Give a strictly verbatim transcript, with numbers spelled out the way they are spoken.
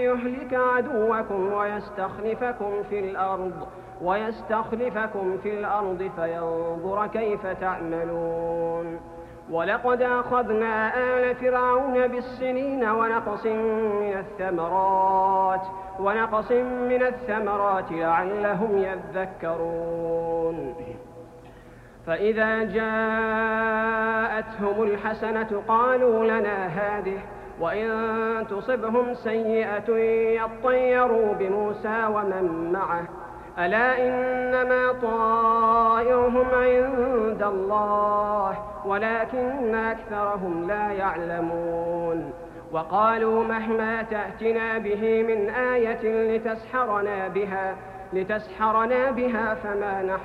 يهلك عدوكم ويستخلفكم في الأرض ويستخلفكم في الأرض فينظر كيف تعملون. ولقد أخذنا آل فرعون بالسنين ونقص من الثمرات ونقص من الثمرات لعلهم يذكرون. فإذا جاءتهم الحسنة قالوا لنا هذه، وإن تصبهم سيئة يطيروا بموسى ومن معه، ألا إنما طائرهم عند الله ولكن أكثرهم لا يعلمون. وقالوا مهما تأتنا به من آية لتسحرنا بها, لتسحرنا بها فما نحن